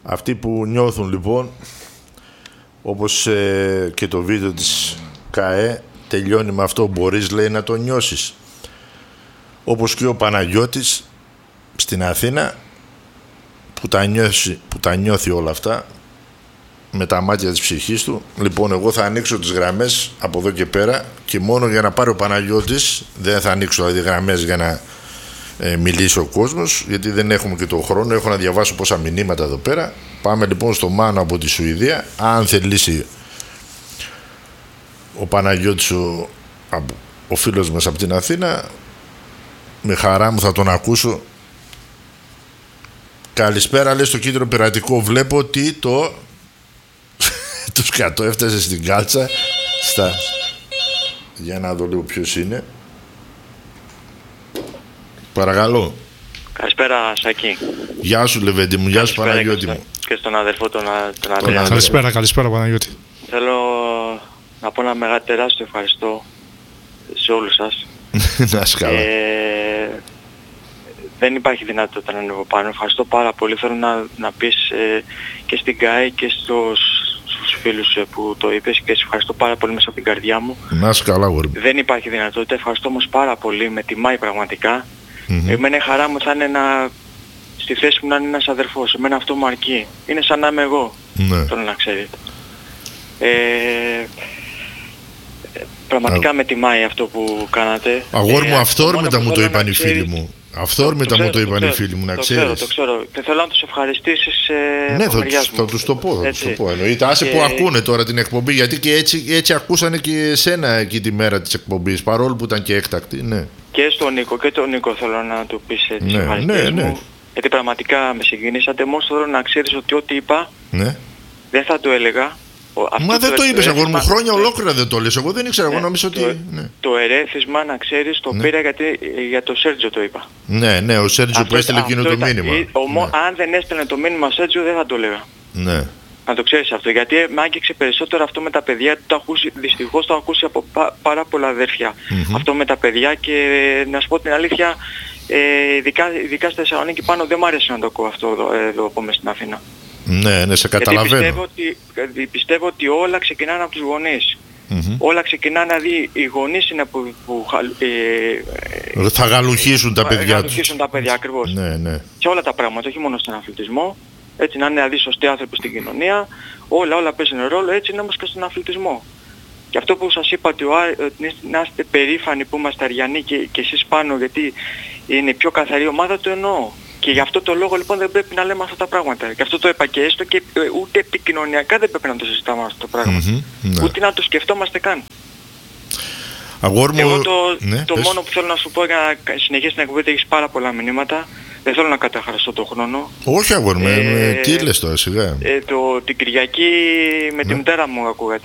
Αυτοί που νιώθουν λοιπόν, όπως και το βίντεο της ΚΑΕ τελειώνει με αυτό, μπορείς λέει να το νιώσεις. Όπως και ο Παναγιώτης στην Αθήνα που τα νιώθει όλα αυτά με τα μάτια της ψυχής του. Λοιπόν, εγώ θα ανοίξω τις γραμμές από εδώ και πέρα και μόνο για να πάρει ο Παναγιώτης, δεν θα ανοίξω δηλαδή γραμμές για να μιλήσει ο κόσμος, γιατί δεν έχουμε και τον χρόνο. Έχω να διαβάσω πόσα μηνύματα εδώ πέρα. Πάμε λοιπόν στο Μάνο από τη Σουηδία. Αν θελήσει ο Παναγιώτης ο φίλος μας από την Αθήνα, με χαρά μου θα τον ακούσω. Καλησπέρα, λέει στο κίτρινο πειρατικό. Βλέπω ότι το σκατό έφτασε στην κάλτσα για να δω λίγο ποιος είναι. Παρακαλώ. Καλησπέρα, Σάκη. Γεια σου, Λεβέντη μου. Γεια σου, Παναγιώτη μου. Και στον αδερφό τον Αντρέα. Καλησπέρα, Παναγιώτη. Θέλω να πω ένα μεγάλο τεράστιο ευχαριστώ σε όλους σας. Να είσαι καλά. Δεν υπάρχει δυνατότητα να ανέβω πάνω. Ευχαριστώ πάρα πολύ. Θέλω να πεις και στην ΚΑΕ και στους φίλους που το είπες, και σε ευχαριστώ πάρα πολύ μέσα από την καρδιά μου. Να είσαι καλά, γόρι. Δεν υπάρχει δυνατότητα. Ευχαριστώ όμως πάρα πολύ. Με τιμάει πραγματικά. Εμένα η χαρά μου θα είναι στη θέση μου να είναι ένας αδερφός. Εμένα αυτό μου αρκεί. Είναι σαν να είμαι εγώ. Ναι. Θέλω να ξέρετε. Πραγματικά με τιμάει αυτό που κάνατε. Αγόρι μου, αυθόρμητα μου το είπαν οι φίλοι μου. Αυθόρμητα μου το είπαν οι φίλοι μου, να ξέρεις. Το ξέρω. Και θέλω να τους ευχαριστήσεις. Ναι, θα τους το πω. Εννοείται. Άσε που ακούνε τώρα την εκπομπή, γιατί και έτσι ακούσανε και εσένα εκεί τη μέρα της εκπομπής, παρόλο που ήταν και έκτακτη. Ναι. Και στον Νίκο θέλω να του πεις τις ευχαριστήσεις μου. Γιατί πραγματικά με συγκινήσατε. Μόνο θέλω να ξέρεις ότι ό,τι είπα δεν θα το έλεγα. Μα δεν το είπες, αγόρι μου, χρόνια ολόκληρα δεν το λες. Εγώ δεν ήξερα, εγώ νόμιζα ότι... Το ερέθισμα, να ξέρεις, το πήρα γιατί για το Σέρτζιο το είπα. Ναι, ο Σέρτζιο που έστειλε εκείνο το μήνυμα. Αν δεν έστελνε το μήνυμα Σέρτζιο δεν θα το έλεγα. Ναι. Να το ξέρεις αυτό, γιατί με άγγιξε περισσότερο αυτό με τα παιδιά. Δυστυχώς το έχω ακούσει από πάρα πολλά αδέρφια. Αυτό με τα παιδιά, και να σου πω την αλήθεια, ειδικά στη Θεσσαλονίκη πάνω δεν μου άρεσε να το ακούω αυτό εδώ από μες στην Αθήνα. Ναι, σε καταλαβαίνω. Γιατί πιστεύω ότι όλα ξεκινάνε από τους γονείς. Όλα ξεκινάνε, δηλαδή οι γονείς είναι που θα γαλουχίσουν τα παιδιά τους. Θα γαλουχίσουν τα παιδιά, ακριβώς. Ναι. Σε όλα τα πράγματα, όχι μόνο στον αθλητισμό. Έτσι να είναι δηλαδή σωστοί άνθρωποι στην κοινωνία. Όλα παίζουν ρόλο, έτσι είναι όμως και στον αθλητισμό. Και αυτό που σας είπα, ότι να είστε περήφανοι που είμαστε Αριανοί και εσείς πάνω, γιατί είναι η πιο καθαρή ομάδα, το εννοώ. Και γι' αυτό το λόγο λοιπόν δεν πρέπει να λέμε αυτά τα πράγματα. Και αυτό το είπα και έστω, και ούτε επικοινωνιακά δεν πρέπει να το συζητάμε αυτό το πράγμα. Ούτε να το σκεφτόμαστε καν. Αγόρι μου, εγώ το μόνο που θέλω να σου πω, για να συνεχίσει την εκπομπή, έχεις πάρα πολλά μηνύματα. Δεν θέλω να καταχραστώ τον χρόνο. Όχι, αγόρι μου, τι λες τώρα, σιγά. Την Κυριακή με τη μητέρα μου ακούγα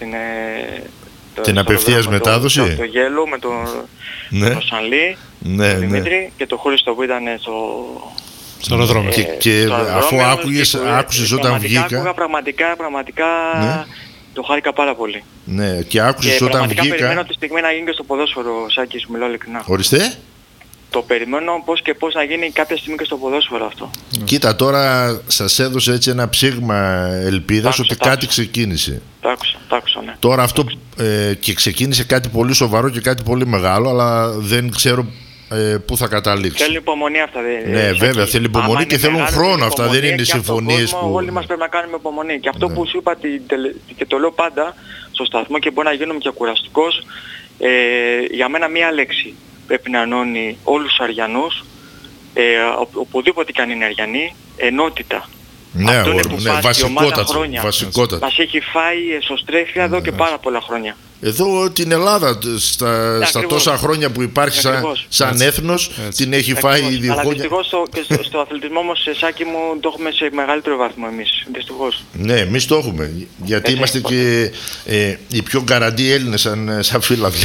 την απευθείας μετάδοση. Το Γέλο με τον Σανλή, τον Δημήτρη και τον Χώριστο που ήταν στο αεροδρόμιο. Και αφού άκουσες όταν βγήκα. Άκουγα πραγματικά το χάρηκα πάρα πολύ. Ναι, και άκουσες όταν βγήκα. Και περιμένω τη στιγμή να γίνει και στο ποδόσφαιρο, Σάκη, σου μιλάω ειλικρινά. Ορίστε. Το περιμένω πώς να γίνει κάποια στιγμή και στο ποδόσφαιρο αυτό. Κοίτα, τώρα σας έδωσε έτσι ένα ψήγμα ελπίδας ότι κάτι ξεκίνησε. Το άκουσα, ναι. Τώρα αυτό και ξεκίνησε κάτι πολύ σοβαρό και κάτι πολύ μεγάλο, αλλά δεν ξέρω πού θα καταλήξει. Θέλει υπομονή αυτά. Ναι, βέβαια, θέλει υπομονή και θέλουν χρόνο αυτά. Δεν είναι συμφωνίες που... Όλοι μας πρέπει να κάνουμε υπομονή. Και αυτό που σου είπα και το λέω πάντα στο σταθμό, και μπορεί να γίνομαι και κουραστικός, για μένα μία λέξη πρέπει να ενώνει όλους τους Αριανούς, οπουδήποτε και αν είναι Αριανοί, ενότητα. Ναι, αυτό είναι που βασικότατο. Μας έχει φάει εσωστρέφεια εδώ και πάρα πολλά χρόνια. Εδώ την Ελλάδα στα τόσα χρόνια που υπάρχει σαν έθνος την έχει φάει η διχόνια. Αλλά δυστυχώς και στο αθλητισμό όμως, Σάκη μου, το έχουμε σε μεγαλύτερο βαθμό εμείς. Δυστυχώς. Ναι, εμείς το έχουμε. Γιατί είμαστε και οι πιο γκαραντί Έλληνες σαν φίλαθλοι.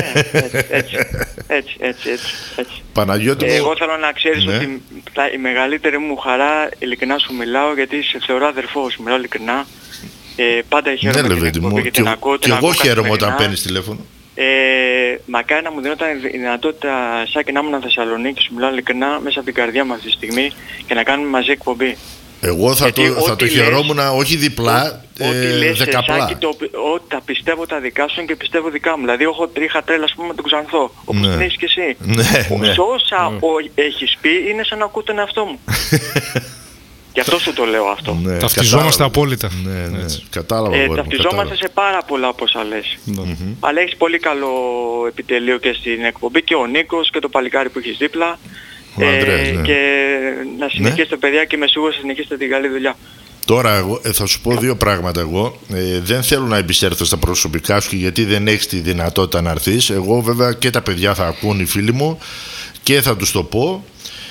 Έτσι. Παναγιώτη, εγώ θέλω να ξέρεις ότι η μεγαλύτερη μου χαρά, ειλικρινά σου μιλάω, γιατί σε θεωρώ αδερφό, σου μιλάω ειλικρινά. Πάντα χαίρομαι την εκπομπή και την ακούω. Και εγώ χαίρομαι όταν παίρνεις τηλέφωνο. Μακάρι να μου δίνονταν η δυνατότητα, Σάκη, να ήμουν Θεσσαλονίκη, σου μιλάω ειλικρινά, μέσα από την καρδιά μου αυτή τη στιγμή, και να κάνουμε μαζί εκπομπή. Εγώ θα το χαιρόμουν όχι διπλά, δεκαπλά. Τα πιστεύω τα δικά σου και πιστεύω δικά μου. Δηλαδή είχα τρέλα, ας πούμε, με τον Ξανθό, όπως την έχεις και εσύ. Όσα έχεις πει είναι σαν να ακούω τον εαυτό μου. Γι' αυτό σου το λέω αυτό. Ναι, ταυτιζόμαστε απόλυτα. Ναι. Κατάλαβα. Ταυτιζόμαστε σε πάρα πολλά από όσα λες. Αλλά έχεις πολύ καλό επιτελείο και στην εκπομπή και ο Νίκος και το παλικάρι που έχεις δίπλα. Και να συνεχίσετε, παιδιά, και είμαι σίγουρος να συνεχίσετε την καλή δουλειά. Τώρα εγώ, θα σου πω δύο πράγματα εγώ. Δεν θέλω να επισέλθω στα προσωπικά σου, γιατί δεν έχεις τη δυνατότητα να έρθεις. Εγώ βέβαια και τα παιδιά θα ακούν, οι φίλοι μου, και θα τους το πω.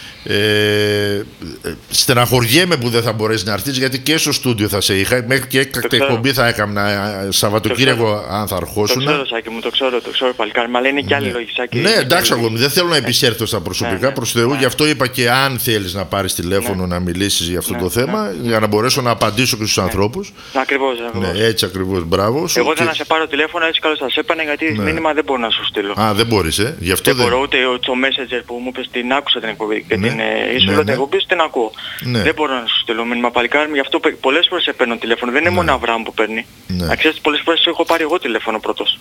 Στεναχωριέμαι που δεν θα μπορέσει να έρθεις, γιατί και στο στούντιο θα σε είχα, μέχρι και έκτακτη εκπομπή θα έκανα Σαββατοκύριακο αν θα αρχόσουν. Το ξέρω, Σάκη μου, το ξέρω παλικάρι, αλλά είναι και άλλοι λόγοι, Σάκη. Ναι, εντάξει, εγώ δεν θέλω να επισέλθω στα προσωπικά, προς Θεού, γι' αυτό είπα και αν θέλεις να πάρεις τηλέφωνο να μιλήσεις για αυτό το θέμα, για να μπορέσω να απαντήσω και στους ανθρώπους. Ακριβώς. Ναι, έτσι ακριβώς, μπράβο. Εγώ δεν θα σε πάρω τηλέφωνο, έτσι καλώς θα σε έπαιρνα, γιατί μήνυμα δεν μπορώ να σου στείλω. Α, δεν μπορείς, γι' αυτό δεν μπορώ, ούτε το Messenger που μου είπες, την άκουσα την εκπομπή και την ίσως την εκπομπή, την ακούω. Δεν μπορώ να σου στείλω μήνυμα, παλικάρι μου, γι' αυτό πολλές φορές σε παίρνω τηλέφωνο. Δεν είναι μόνο Αβραάμ που παίρνει. Να ξέρεις, πολλές φορές έχω πάρει εγώ τηλέφωνο πρώτος.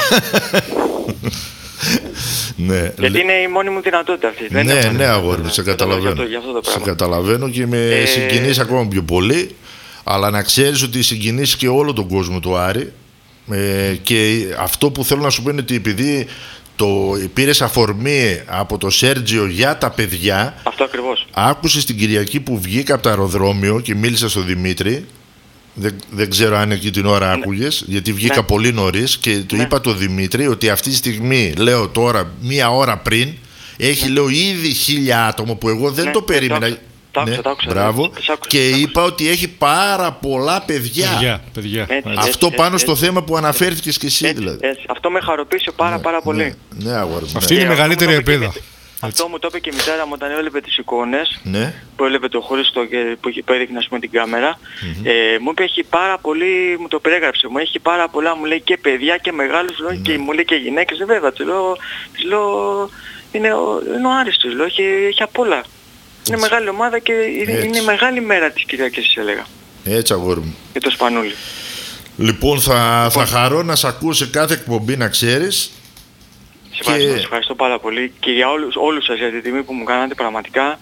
Γιατί είναι η μόνη μου δυνατότητα αυτή. Ναι, αγόρι μου, σε καταλαβαίνω. Σε καταλαβαίνω και με συγκινείς ακόμα πιο πολύ. Αλλά να ξέρεις ότι συγκινείς και όλο τον κόσμο του Άρη. Και αυτό που θέλω να σου πω είναι ότι επειδή πήρες αφορμή από το Σέρτζιο για τα παιδιά. Αυτό ακριβώς. Άκουσες την Κυριακή που βγήκα από το αεροδρόμιο και μίλησα στον Δημήτρη. Δεν ξέρω αν εκεί την ώρα άκουγες, γιατί βγήκα πολύ νωρίς και του είπα το Δημήτρη ότι αυτή τη στιγμή, λέω τώρα, μία ώρα πριν, έχει λέω ήδη 1.000 άτομα που εγώ δεν το περίμενα. Μπράβο. Και είπα ότι έχει πάρα πολλά παιδιά. Αυτό πάνω στο θέμα που αναφέρθηκες και εσύ δηλαδή. Αυτό με χαροποίησε πάρα πολύ. Αυτή είναι η μεγαλύτερη ελπίδα. Αυτό μου το είπε και η μητέρα μου όταν έβλεπε τις εικόνες που έβλεπε το Χρήστο και που έδειχνε, ας πούμε, την κάμερα. Μου είπε έχει πάρα πολύ, μου το περιέγραψε, μου έχει πάρα πολλά, μου λέει, και παιδιά και μεγάλους, και μου λέει και γυναίκες. Βέβαια, της λέω είναι ο Άριστος, λέω, έχει απ' όλα. Είναι μεγάλη ομάδα και είναι μεγάλη μέρα της Κυριακής, έλεγα. Έτσι, αγόρι μου. Και το Σπανούλι. Λοιπόν, θα χαρώ να σε ακούω σε κάθε εκπομπή, να ξέρεις. Σε ευχαριστώ πάρα πολύ και για όλους σας για την τιμή που μου κάνατε, πραγματικά.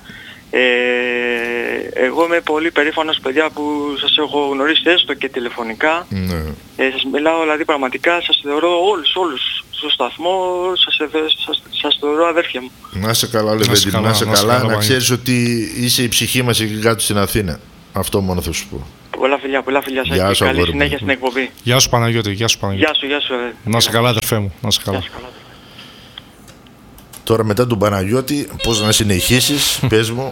Εγώ είμαι πολύ περήφανος, παιδιά, που σας έχω γνωρίσει έστω και τηλεφωνικά. Σας μιλάω, δηλαδή, πραγματικά σας θεωρώ όλους στο σταθμό, σας θεωρώ αδέρφια μου. Να είσαι καλά, Λεβέντη, να είσαι καλά. Να ξέρεις ότι είσαι η ψυχή μας εκεί κάτω στην Αθήνα. Αυτό μόνο θα σου πω. Πολλά φιλιά σας και καλή συνέχεια στην εκπομπή. Γεια σου Παναγιώτη, γεια σου. Να είσαι καλά, αδερφέ μου, να είσαι καλά. Τώρα μετά τον Παναγιώτη, πώς να συνεχίσεις, πες μου.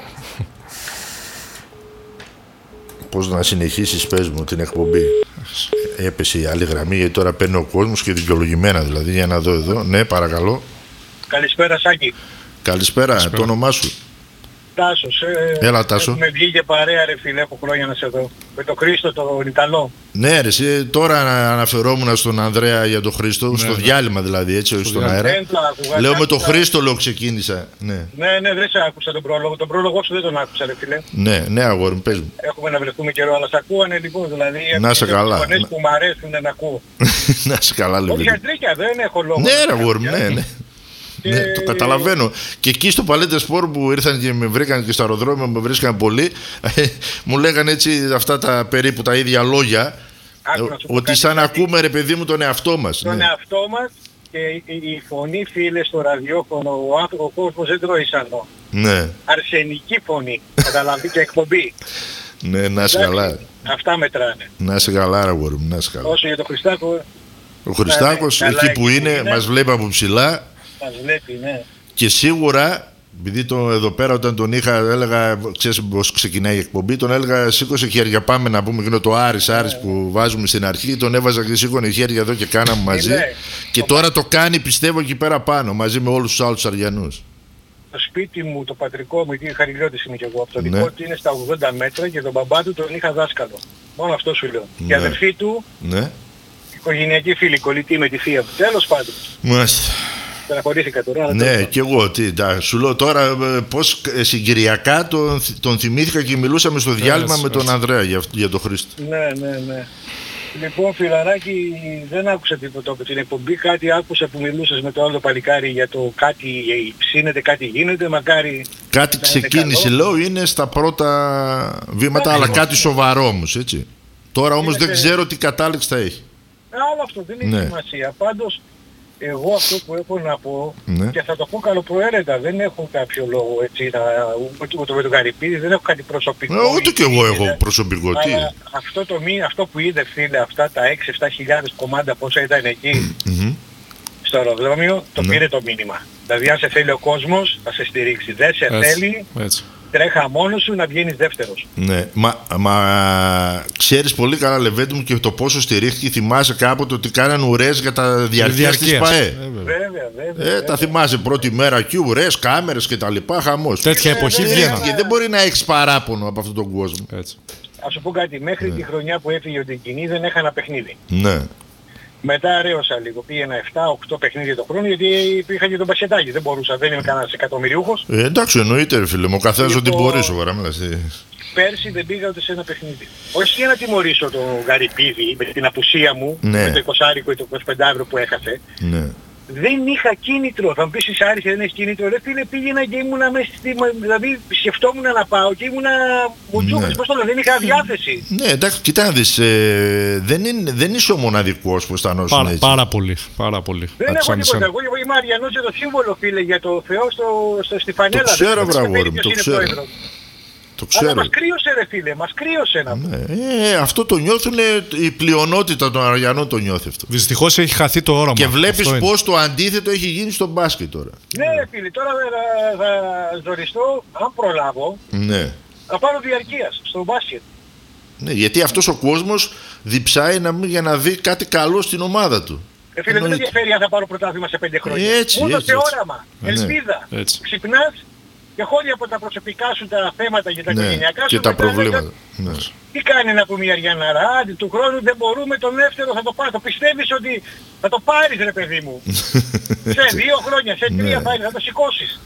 Πώς να συνεχίσεις, πες μου, την εκπομπή. Έπεσε η άλλη γραμμή, γιατί τώρα παίρνει ο κόσμος και δικαιολογημένα, δηλαδή, για να δω εδώ. Ναι, παρακαλώ. Καλησπέρα, Σάκη. Καλησπέρα, το όνομά σου. Τάσος. Έλα, Τάσο. Με βγήκε παρέα, ρε φίλε, έχω χρόνια να σε δω. Με τον Χρήστο, τον Ιταλό. Ναι, ρε, τώρα αναφερόμουν στον Ανδρέα για τον Χρήστο, στο διάλειμμα δηλαδή, έτσι, στον αέρα. Λέω με τον Χρήστο, λέω, ξεκίνησα. Ναι, δεν σε άκουσα τον πρόλογο. Τον πρόλογο σου δεν τον άκουσα, ρε φίλε. Ναι, αγόρι μου, πες μου. Έχουμε να βρεθούμε καιρό, αλλά σ' ακούανε λοιπόν, δηλαδή. Να σε καλά. Φωνές που μου αρέσουν να ακούω. Να σε καλά, λέω. Όχι αντρίκια, δεν έχω λόγο. Ναι, ρε, αγόρι μου, ναι. Ναι, το καταλαβαίνω. Και εκεί στο Παλέτε Σπορ που ήρθαν και με βρήκαν και στο αεροδρόμιο, με βρίσκαν πολλοί, μου λέγανε έτσι αυτά τα περίπου τα ίδια λόγια. Ότι σαν ακούμε, ρε παιδί μου, τον εαυτό μας. Τον εαυτό μας και η φωνή, φίλε, στο ραδιόφωνο, ο κόσμος δεν τρώει σανό. Ναι. Αρσενική φωνή, καταλαβεί, και εκπομπή. Ναι, να είσαι καλά. Αυτά μετράνε. Να είσαι καλά, αγόρι μου, να είσαι καλά. Όσο για τον Χριστάκο. Ο Χριστάκος, εκεί που είναι, μας βλέπει από ψηλά. Και σίγουρα, επειδή εδώ πέρα όταν τον είχα, έλεγα, ξέρεις πως ξεκινάει η εκπομπή, τον έλεγα σήκωσε χέρια, πάμε να πούμε, εκείνο το Άρης που βάζουμε στην αρχή, τον έβαζα και σήκωνε χέρια εδώ και κάναμε μαζί. Και τώρα το κάνει, πιστεύω, εκεί πέρα πάνω, μαζί με όλους τους άλλους Αριανούς. Το σπίτι μου, το πατρικό μου, γιατί Χαριλιώτης είμαι και εγώ, από το δικό του είναι στα 80 μέτρα και τον μπαμπά του τον είχα δάσκαλο. Μόνο αυτό σου λέω. Η αδερφή του, οικογενειακή φίλη, κολλητή με τη θεία μου. Τέλος πάντων. Μάλιστα. Στεναχωρήθηκα τώρα. Ναι, και εγώ. Σου λέω τώρα πώς συγκυριακά τον θυμήθηκα και μιλούσαμε στο διάλειμμα με τον Ανδρέα για τον Χρήστο. Ναι. Λοιπόν, φιλαράκι, δεν άκουσα τίποτα από την εκπομπή. Κάτι άκουσα που μιλούσες με το άλλο παλικάρι για το κάτι ψήνεται, κάτι γίνεται, μακάρι. Κάτι ξεκίνησε, λέω, είναι στα πρώτα βήματα, αλλά κάτι σοβαρό όμως, έτσι. Τώρα όμως δεν ξέρω τι κατάληξη θα έχει. Άλλο αυτό, δεν έχει σημασία. Πάντως, εγώ αυτό που έχω να πω, και θα το πω καλοπροαίρετα, δεν έχω κάποιο λόγο έτσι, ούτε με τον Καρυπίδη, δεν έχω κάτι προσωπικό. Ούτε κι εγώ έχω προσωπικό. Αλλά αυτό που είδε, φίλε, αυτά τα 6-7 χιλιάδες κομμάτια πόσα ήταν εκεί στο αεροδρόμιο, το πήρε το μήνυμα. Δηλαδή αν σε θέλει ο κόσμος θα σε στηρίξει. Δεν σε θέλει, τρέχα μόνος σου να βγαίνεις δεύτερος. Ναι, μα ξέρεις πολύ καλά, Λεβέντη μου, και το πόσο στηρίχθηκε. Θυμάσαι κάποτε ότι κάναν ουρές για τα διαρκείας της ΠΑΕ. Βέβαια. Τα θυμάσαι πρώτη μέρα εκεί, ουρές, κάμερες και τα λοιπά, χαμός. Τέτοια εποχή βγαίναν. Και δεν μπορεί να έχεις παράπονο από αυτόν τον κόσμο. Έτσι. Ας σου πω κάτι, μέχρι τη χρονιά που έφυγε ο Ντικινή δεν έχανα παιχνίδι. Ναι. Μετά ρέωσα λίγο, πήγαινα 7-8 παιχνίδια το χρόνο γιατί είχα και τον Πασχετάκη, δεν μπορούσα, δεν είμαι κανένας εκατομμυριούχος. Εντάξει, εννοείται ρε φίλε μου, ο καθένας ό,τι μπορεί σοβαρά μιλάς. Πέρσι δεν πήγα ούτε σε ένα παιχνίδι. Όχι για να τιμωρήσω τον Γαρυπίδη με την απουσία μου, με το 20 ή το 25 που έχασε. Ναι. Δεν είχα κίνητρο. Θα μου πεις Άρης δεν έχεις κίνητρο. Ρε φίλε, πήγαινα και ήμουνα μέσα στη... Δηλαδή σκεφτόμουν να πάω και ήμουνα μουτζούκας. Πώς το λέω, δεν είχα διάθεση. Ναι, εντάξει, κοιτά να δεις, δεν είσαι ο μοναδικός που αισθανόσουν έτσι. Πάρα πολύ. Δεν έχω τίποτα. Εγώ είμαι Αριανός για το σύμβολο, φίλε, για το Θεό στη φανέλα. Το ξέρω, βραγόρι μου, το ξέρω. Αλλά μας κρύωσε ρε φίλε, μας κρύωσε να πούμε. Αυτό το νιώθουν, η πλειονότητα των Αριανών το νιώθει αυτό. Δυστυχώς έχει χαθεί το όραμα. Και βλέπεις πως το αντίθετο έχει γίνει στο μπάσκετ τώρα. Ναι ρε φίλε, τώρα θα ζοριστώ, αν προλάβω, να πάρω διαρκείας στο μπάσκετ. Ναι, γιατί αυτός ο κόσμος διψάει για να δει κάτι καλό στην ομάδα του. Φίλε, δεν με ενδιαφέρει αν θα πάρω πρωτάθλημα σε 5 χρόνια. Μου έδωσε όραμα, ελπίδα. Ξυπνάς και χώρια από τα προσωπικά σου τα θέματα και τα οικογενειακά σου και τα προβλήματα. Τι κάνει να πούμε η Αριαναρά, του χρόνου δεν μπορούμε, τον δεύτερο θα το πάρει. Το πιστεύεις ότι θα το πάρεις ρε παιδί μου. Σε 2 χρόνια, σε 3 πάλι θα το σηκώσεις.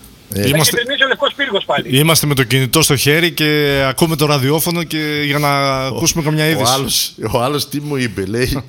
Είμαστε με το κινητό στο χέρι και ακούμε το ραδιόφωνο και για να ακούσουμε καμιά είδηση. Ο άλλος τι μου είπε, λέει.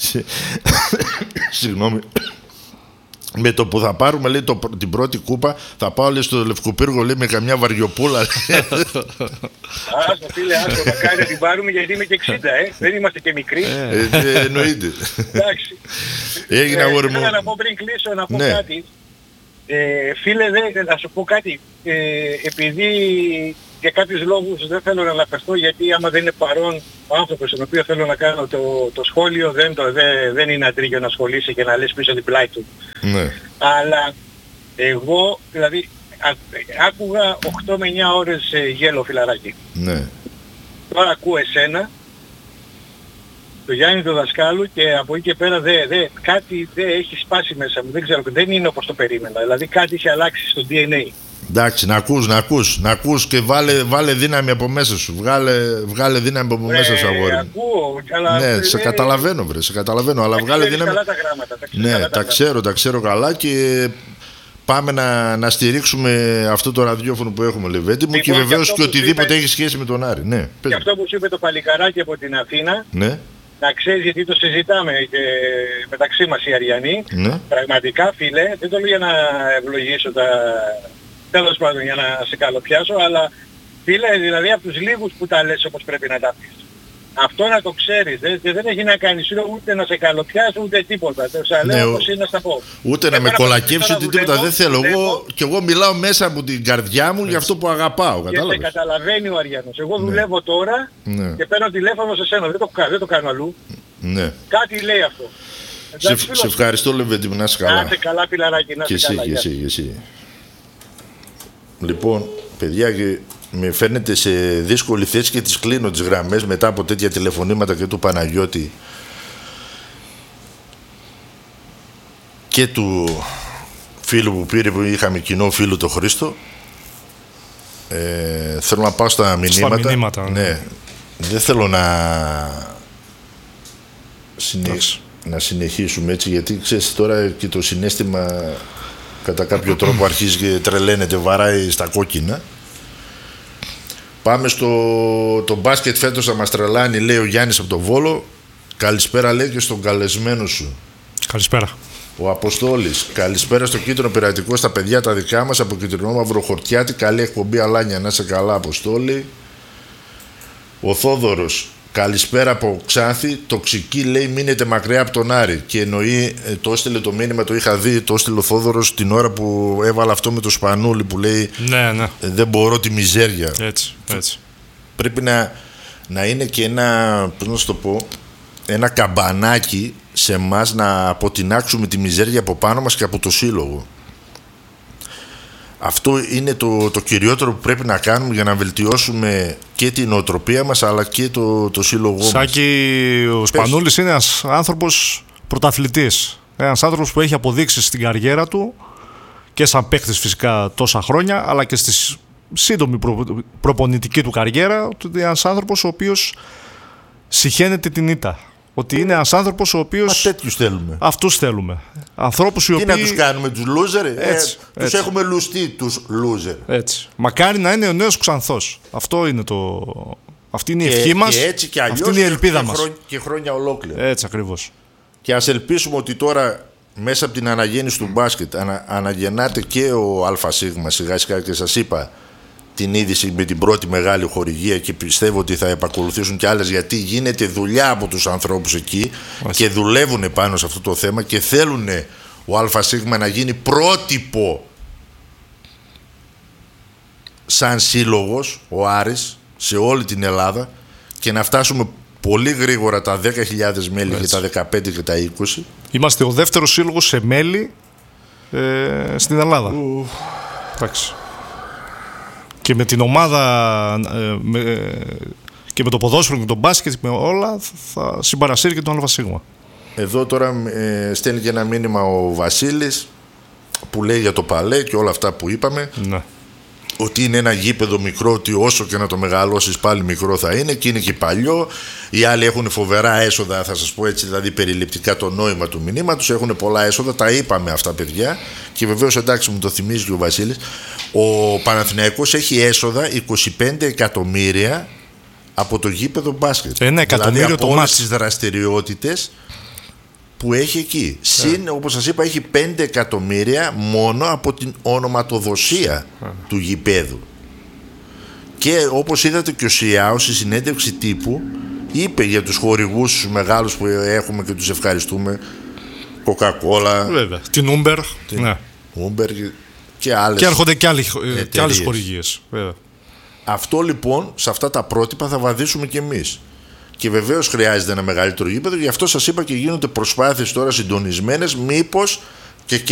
Συγγνώμη. Με το που θα πάρουμε, λέει, την πρώτη κούπα, θα πάω, λέει, στο Λευκοπύργο, λέει, με καμιά βαριοπούλα. Άστο φίλε, άστο, μακάρι να την πάρουμε γιατί είμαι και 60, δεν είμαστε και μικροί. Εννοείται. Εντάξει. Έγινε αγόρι μου. Ήθελα να πω πριν κλείσω, να πω κάτι. Φίλε, να σου πω κάτι. Επειδή για κάποιους λόγους δεν θέλω να αναφερθώ, γιατί άμα δεν είναι παρόν ο άνθρωπος στον οποίο θέλω να κάνω το σχόλιο, δεν είναι αντρίγιο να ασχολείσαι και να λες πίσω την πλάτη του. Ναι. Αλλά εγώ, δηλαδή, άκουγα 8 με 9 ώρες γέλο, φιλαράκι. Ναι. Τώρα ακούω εσένα, το Γιάννη του δασκάλου, και από εκεί και πέρα κάτι δεν έχει σπάσει μέσα μου. Δεν ξέρω, δεν είναι όπως το περίμενα. Δηλαδή κάτι έχει αλλάξει στο DNA. Εντάξει, να ακούς και βάλε δύναμη από μέσα σου. Βγάλε δύναμη από μέσα σου, αγόρι. Ακούω, αλλά ναι, σε καταλαβαίνω, αλλά βγάλε δύναμη. Καλά τα γράμματα, ναι, τα ξέρω καλά και πάμε να στηρίξουμε αυτό το ραδιόφωνο που έχουμε, Λεβέντη μου, και βεβαίως και οτιδήποτε έχει σχέση με τον Άρη. Ναι, και αυτό που σου είπε το παλικαράκι από την Αθήνα, ναι. Να ξέρεις, γιατί το συζητάμε και μεταξύ μας οι Αριανοί, πραγματικά φίλε, δεν το λέω για να ευλογήσω τέλος πάντων για να σε καλοπιάσω, αλλά φίλε, δηλαδή από τους λίγους που τα λες όπως πρέπει να τα πεις. Αυτό να το ξέρεις, δεν έχει να κάνει ούτε να σε καλοπιάσω ούτε τίποτα. Λέω όπως είναι να στα πω. Ούτε να με κολακεύσει ούτε τίποτα, δεν θέλω. Και εγώ μιλάω μέσα από την καρδιά μου για αυτό που αγαπάω. Και σε καταλαβαίνει ο Αριανός. Εγώ δουλεύω τώρα και παίρνω τηλέφωνο σε σένα, δεν το κάνω αλλού. Ναι. Κάτι λέει αυτό. Σε ευχαριστώ, Λεβέντη μου, να είσαι καλά. Να είσαι καλά, πιλαράκι, να είσαι καλά. Και εσύ. Λοιπόν, παιδιά, με φαίνεται σε δύσκολη θέση και τις κλείνω τις γραμμές μετά από τέτοια τηλεφωνήματα και του Παναγιώτη και του φίλου που πήρε, που είχαμε κοινό φίλο, το Χρήστο. Θέλω να πάω στα μηνύματα. Ναι. Δεν θέλω να συνεχίσουμε έτσι, γιατί ξέρεις τώρα και το συναίσθημα κατά κάποιο τρόπο αρχίζει και τρελαίνεται, βαράει στα κόκκινα. Πάμε το μπάσκετ φέτος θα μας τρελάνει, λέει ο Γιάννης από το Βόλο. Καλησπέρα, λέει, και στον καλεσμένο σου. Καλησπέρα. Ο Αποστόλης, καλησπέρα στο Κίτρινο Πειρατικό, στα παιδιά τα δικά μας από Κιτρινό Μαυροχορτιάτη. Καλή εκπομπή, Αλάνια, να είσαι καλά, Αποστόλη. Ο Θόδωρος, καλησπέρα από Ξάνθη. Τοξική, λέει, μείνετε μακριά από τον Άρη. Και εννοεί, το έστειλε το μήνυμα, το είχα δει, το έστειλε ο Θόδωρος την ώρα που έβαλε αυτό με το Σπανούλι που λέει ναι. Δεν μπορώ τη μιζέρια. Έτσι. Πρέπει να είναι και ένα, πώς να σου το πω, ένα καμπανάκι σε εμάς να αποτινάξουμε τη μιζέρια από πάνω μας και από το σύλλογο. Αυτό είναι το κυριότερο που πρέπει να κάνουμε για να βελτιώσουμε και την νοοτροπία μας αλλά και το σύλλογό μας. Σάκη, ο Σπανούλης είναι ένας άνθρωπος πρωταθλητής. Ένας άνθρωπος που έχει αποδείξει στην καριέρα του και σαν παίκτης φυσικά τόσα χρόνια, αλλά και στη σύντομη προπονητική του καριέρα, ότι είναι ένας άνθρωπος ο οποίος συχαίνεται την ήττα. Ότι είναι ένας άνθρωπος ο οποίος. Τέτοιους θέλουμε. Αυτούς θέλουμε. Ανθρώπους οι οποίοι. Τι να τους κάνουμε, τους loser. Τους έχουμε λουστεί τους loser. Έτσι. Μακάρι να είναι ο νέος Ξανθός. Αυτό είναι το. Αυτή είναι η ευχή μας. Και έτσι και αλλιώς. Αυτή είναι η ελπίδα μας. Και χρόνια ολόκληρα. Έτσι ακριβώς. Και ας ελπίσουμε ότι τώρα μέσα από την αναγέννηση του μπάσκετ αναγεννάται και ο ΑΣ σιγά σιγά, και σας είπα την είδηση με την πρώτη μεγάλη χορηγία και πιστεύω ότι θα επακολουθήσουν και άλλες, γιατί γίνεται δουλειά από τους ανθρώπους εκεί και δουλεύουν πάνω σε αυτό το θέμα και θέλουν ο ΑΣ να γίνει πρότυπο σαν σύλλογος, ο Άρης, σε όλη την Ελλάδα και να φτάσουμε πολύ γρήγορα τα 10.000 μέλη και τα 15 και τα 20. Είμαστε ο δεύτερος σύλλογος σε μέλη στην Ελλάδα. Εντάξει. Και με την ομάδα και με το ποδόσφαιρο και το μπάσκετ, με όλα, θα συμπαρασύρει και τον ΑΣ. Εδώ τώρα στέλνει και ένα μήνυμα ο Βασίλης που λέει για το Παλέ και όλα αυτά που είπαμε. Ναι. Ότι είναι ένα γήπεδο μικρό, ότι όσο και να το μεγαλώσεις πάλι μικρό θα είναι, και είναι και παλιό. Οι άλλοι έχουν φοβερά έσοδα, θα σας πω έτσι, δηλαδή περιληπτικά το νόημα του μηνύματος. Έχουν πολλά έσοδα, τα είπαμε αυτά, παιδιά. Και βεβαίως, εντάξει, μου το θυμίζει και ο Βασίλης. Ο Παναθηναϊκός έχει έσοδα 25 εκατομμύρια από το γήπεδο μπάσκετ. Ένα εκατομμύριο δηλαδή, το από όλες μάτς. τις δραστηριότητες που έχει εκεί. Συν, όπως σας είπα, έχει 5 εκατομμύρια μόνο από την ονοματοδοσία του γηπέδου. Και όπως είδατε και ο ΣΙΑΟ στη συνέντευξη τύπου είπε για τους χορηγούς τους μεγάλους που έχουμε και τους ευχαριστούμε. Coca-Cola, βέβαια. Την Uber. Ναι. Uber και άλλες. Και έρχονται και άλλες χορηγίες. Βέβαια. Αυτό λοιπόν, σε αυτά τα πρότυπα θα βαδίσουμε κι εμείς. Και βεβαίως χρειάζεται ένα μεγαλύτερο γήπεδο, γι' αυτό σας είπα και γίνονται προσπάθειες τώρα συντονισμένες, μήπως και